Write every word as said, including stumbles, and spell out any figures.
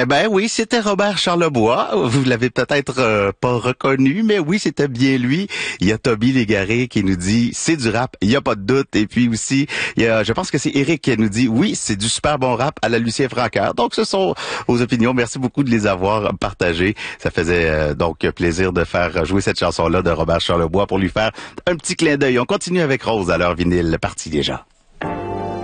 Eh ben oui, c'était Robert Charlebois. Vous l'avez peut-être euh, pas reconnu, mais oui, c'était bien lui. Il y a Toby Légaré qui nous dit c'est du rap, il y a pas de doute. Et puis aussi, il y a, je pense que c'est Eric qui nous dit oui, c'est du super bon rap à la Lucien Francaire. Donc ce sont vos opinions. Merci beaucoup de les avoir partagées. Ça faisait euh, donc plaisir de faire jouer cette chanson-là de Robert Charlebois pour lui faire un petit clin d'œil. On continue avec Rose à l'heure vinyle, parti déjà.